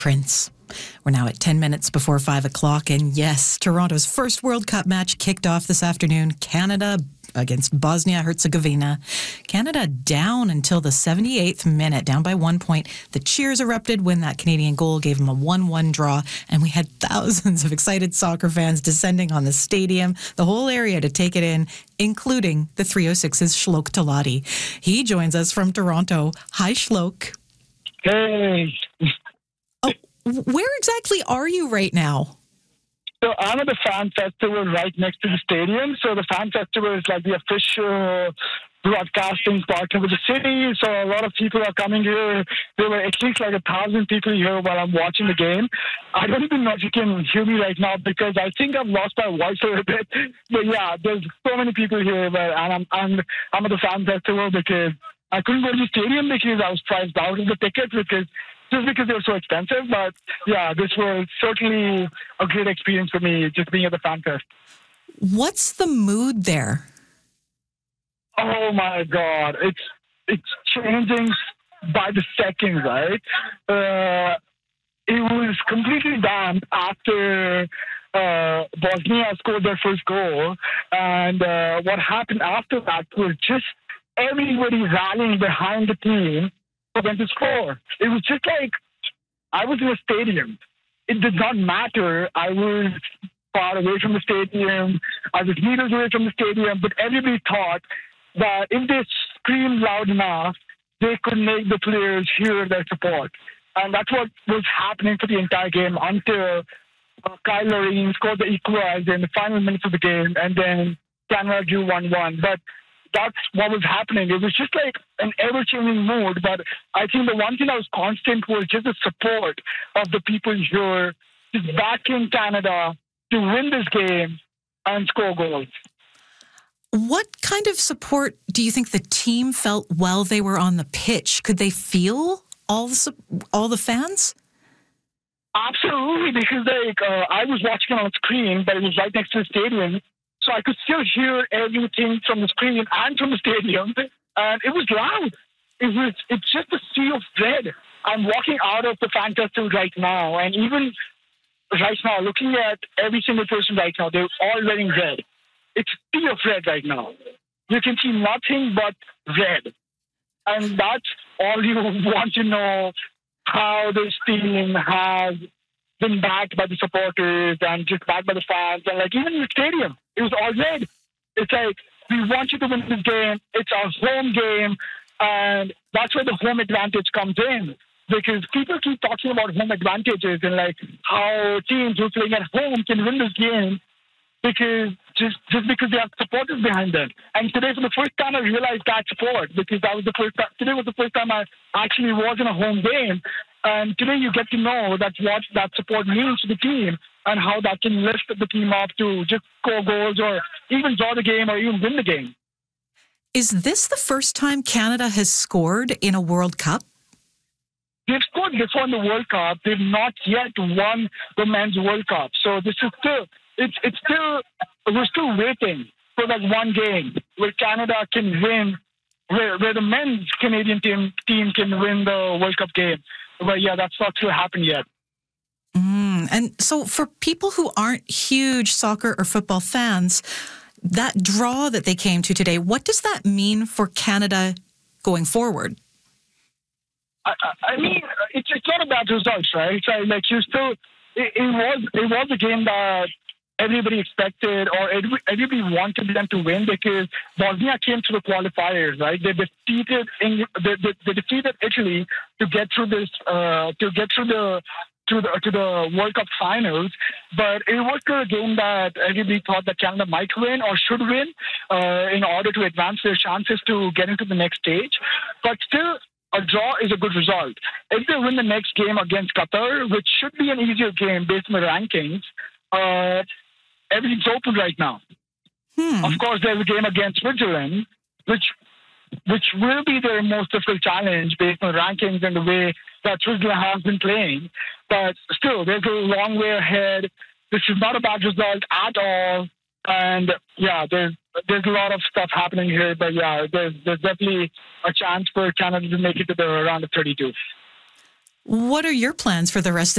Prince. We're now at 10 minutes before 5 o'clock, and yes, Toronto's first World Cup match kicked off this afternoon. Canada against Bosnia-Herzegovina. Canada down until the 78th minute, down by 1 point. The cheers erupted when that Canadian goal gave them a 1-1 draw, and we had thousands of excited soccer fans descending on the stadium, the whole area to take it in, including the 306's Shlok Talati. He joins us from Toronto. Hi, Shlok. Hey. Where exactly are you right now? So I'm at the Fan Festival right next to the stadium. So the Fan Festival is like the official broadcasting partner with the city. So a lot of people are coming here. There were at least like 1,000 people here while I'm watching the game. I don't even know if you can hear me right now because I think I've lost my voice a little bit. But yeah, there's so many people here. And I'm at the Fan Festival because I couldn't go to the stadium because I was priced out of the tickets just because they were so expensive. But yeah, this was certainly a great experience for me, just being at the Fan Fest. What's the mood there? Oh my God, it's changing by the second, right? It was completely damp after Bosnia scored their first goal, and what happened after that was just everybody rallying behind the team for them to score. It was just like I was in a stadium. It did not matter. I was far away from the stadium. I was meters away from the stadium, but everybody thought that if they screamed loud enough, they could make the players hear their support. And that's what was happening for the entire game until Kyle Laureen scored the equalizer in the final minutes of the game, and then Canada drew 1-1. But that's what was happening. It was just like an ever-changing mood. But I think the one thing that was constant was just the support of the people here, just backing Canada to win this game and score goals. What kind of support do you think the team felt while they were on the pitch? Could they feel all the fans? Absolutely, because I was watching it on screen, but it was right next to the stadium. So I could still hear everything from the screen and from the stadium. And it was loud. It's just a sea of red. I'm walking out of the Fan Festival right now. And even right now, looking at every single person right now, they're all wearing red. It's a sea of red right now. You can see nothing but red. And that's all you want to know, how this team has been backed by the supporters and just backed by the fans. And like even in the stadium, it was all red. It's like, we want you to win this game. It's our home game. And that's where the home advantage comes in. Because people keep talking about home advantages and like how teams who are playing at home can win this game because just because they have supporters behind them. And today, for the first time, I realized that support because today was the first time I actually was in a home game. And today you get to know what that support means to the team and how that can lift the team up to just score goals or even draw the game or even win the game. Is this the first time Canada has scored in a World Cup? They've scored before in the World Cup. They've not yet won the Men's World Cup. So this is we're still waiting for that one game where Canada can win, where the men's Canadian team can win the World Cup game. But yeah, that's not to happen yet. And so for people who aren't huge soccer or football fans, that draw that they came to today, what does that mean for Canada going forward? I mean, it's not about results, right? It's like you still, it was a game that everybody expected or everybody wanted them to win because Bosnia came to the qualifiers, right? They defeated they defeated Italy to get through this to the World Cup finals. But it was a game that everybody thought that Canada might win or should win in order to advance their chances to get into the next stage. But still, a draw is a good result. If they win the next game against Qatar, which should be an easier game based on the rankings, everything's open right now. Of course, there's a game against Switzerland, which will be their most difficult challenge based on the rankings and the way that Switzerland has been playing. But still, there's a long way ahead. This is not a bad result at all. And yeah, there's a lot of stuff happening here. But yeah, there's definitely a chance for Canada to make it to the round of 32. What are your plans for the rest of